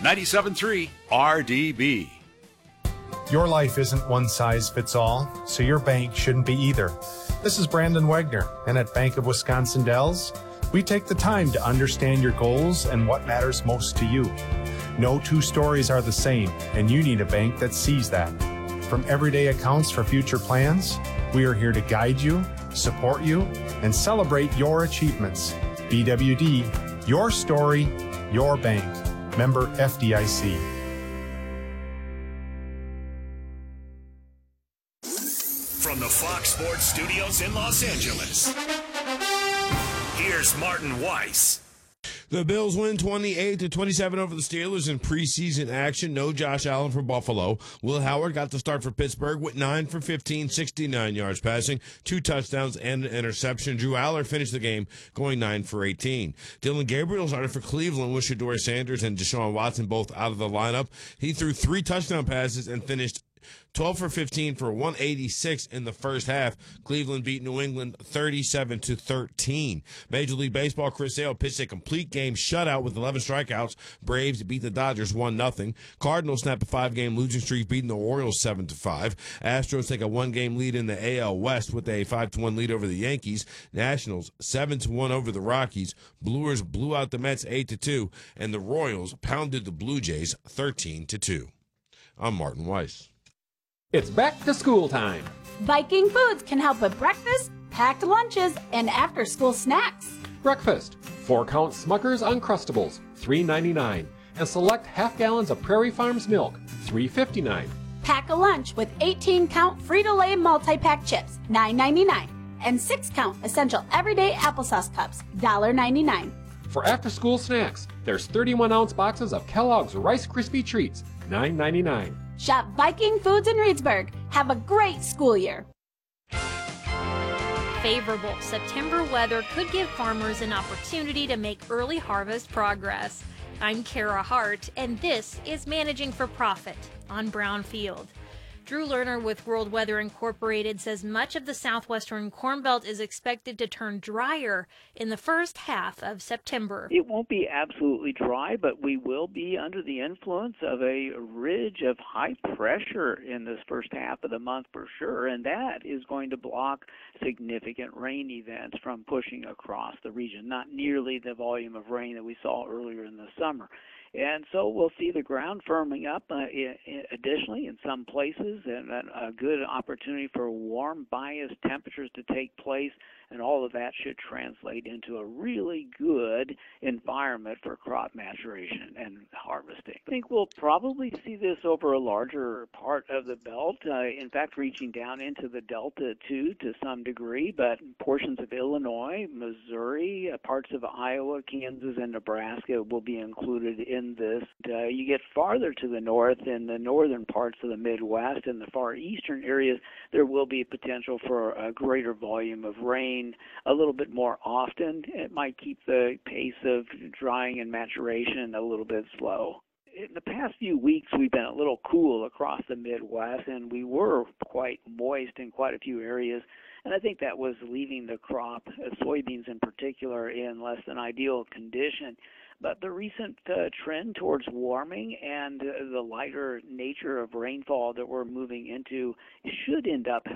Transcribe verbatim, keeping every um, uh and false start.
ninety-seven point three R D B. Your life isn't one size fits all, so your bank shouldn't be either. This is Brandon Wegner, and at Bank of Wisconsin Dells, we take the time to understand your goals and what matters most to you. No two stories are the same, and you need a bank that sees that. From everyday accounts for future plans, we are here to guide you, support you, and celebrate your achievements. B W D, your story, your bank. Member F D I C. From the Fox Sports Studios in Los Angeles, here's Martin Weiss. The Bills win twenty-eight to twenty-seven over the Steelers in preseason action. No Josh Allen for Buffalo. Will Howard got the start for Pittsburgh with nine for fifteen, sixty-nine yards passing, two touchdowns and an interception. Drew Aller finished the game going nine for eighteen. Dylan Gabriel started for Cleveland with Shedeur Sanders and Deshaun Watson both out of the lineup. He threw three touchdown passes and finished twelve for fifteen for one eighty-six in the first half. Cleveland beat New England thirty-seven to thirteen. Major League Baseball, Chris Sale pitched a complete game shutout with eleven strikeouts. Braves beat the Dodgers one nothing. Cardinals snap a five-game losing streak, beating the Orioles seven to five. Astros take a one-game lead in the A L West with a five to one lead over the Yankees. Nationals seven to one over the Rockies. Brewers blew out the Mets eight to two, and the Royals pounded the Blue Jays thirteen to two. I'm Martin Weiss. It's back to school time. Viking Foods can help with breakfast, packed lunches, and after-school snacks. Breakfast, four-count Smucker's Uncrustables, three ninety-nine, and select half gallons of Prairie Farms milk, three fifty-nine. Pack a lunch with eighteen-count Frito-Lay multi-pack chips, nine ninety-nine, and six-count Essential Everyday Applesauce Cups, one ninety-nine. For after-school snacks, there's thirty-one ounce boxes of Kellogg's Rice Krispie Treats, nine ninety-nine. Shop Viking Foods in Reedsburg. Have a great school year. Favorable September weather could give farmers an opportunity to make early harvest progress. I'm Kara Hart, and this is Managing for Profit on Brownfield. Drew Lerner with World Weather Incorporated says much of the southwestern Corn Belt is expected to turn drier in the first half of September. It won't be absolutely dry, but we will be under the influence of a ridge of high pressure in this first half of the month for sure, and that is going to block significant rain events from pushing across the region, not nearly the volume of rain that we saw earlier in the summer. And so we'll see the ground firming up uh, I- I additionally in some places, and a, a good opportunity for warm bias temperatures to take place, and all of that should translate into a really good environment for crop maturation and harvesting. I think we'll probably see this over a larger part of the belt, uh, in fact reaching down into the Delta too to some degree, but portions of Illinois, Missouri, uh, parts of Iowa, Kansas, and Nebraska will be included in this. Uh, you get farther to the north in the northern parts of the Midwest and the far eastern areas, there will be potential for a greater volume of rain a little bit more often. It might keep the pace of drying and maturation a little bit slow. In the past few weeks, we've been a little cool across the Midwest, and we were quite moist in quite a few areas. And I think that was leaving the crop, uh, soybeans in particular, in less than ideal condition. But the recent uh, trend towards warming and uh, the lighter nature of rainfall that we're moving into should end up